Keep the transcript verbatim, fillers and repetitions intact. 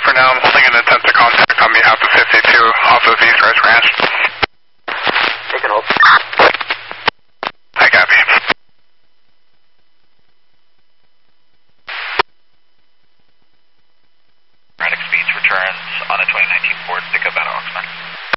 for now. I'm holding an attempt to contact on behalf of fifty-two off of East Ridge Ranch. Take it hold. I copy. Radix Beach returns on a twenty nineteen Ford pickup out of Oxnard.